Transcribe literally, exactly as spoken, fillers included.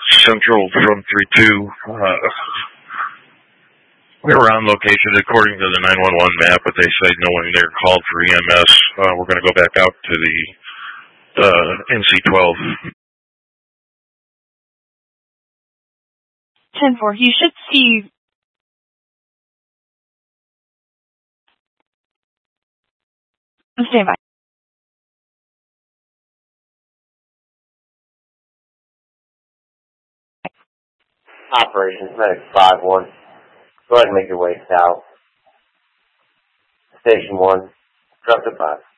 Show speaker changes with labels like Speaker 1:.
Speaker 1: Central from three two. Uh, we were on location according to the nine one one map, but they say no one there called for E M S. Uh, we're going to go back out to the uh, N C twelve.
Speaker 2: ten four, you should see... Stand by.
Speaker 3: Operations Medic five one. Go ahead and make your way south. Station one. Drop the five.